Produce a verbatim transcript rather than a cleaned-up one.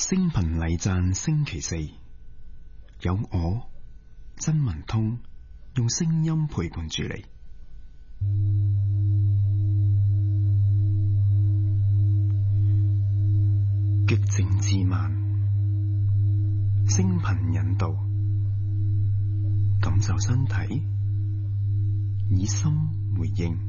聲頻禮讚星期四，有我曾文通用聲音陪伴住你。極靜自慢，聲頻引導，感受身體，以心回應。